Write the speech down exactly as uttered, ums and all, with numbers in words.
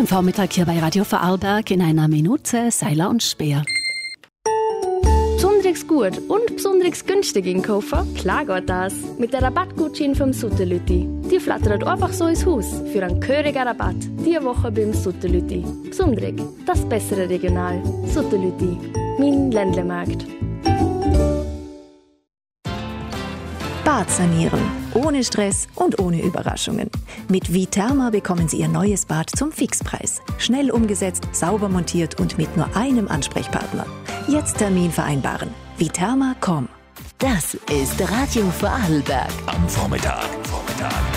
Guten Vormittag hier bei Radio Vorarlberg. In einer Minute Seiler und Speer. Besonders gut und besonders günstig einkaufen? Klar geht das. Mit der Rabattgutschein vom Sutterlüti. Die flattert einfach so ins Haus für einen gehörigen Rabatt. Diese Woche beim Sutterlüti. Besonders, das bessere Regional. Sutterlüti. Mein Ländlemarkt. Bad sanieren. Ohne Stress und ohne Überraschungen. Mit Viterma bekommen Sie Ihr neues Bad zum Fixpreis. Schnell umgesetzt, sauber montiert und mit nur einem Ansprechpartner. Jetzt Termin vereinbaren. Viterma Punkt com. Das ist Radio Vorarlberg. Am Vormittag. Vormittag.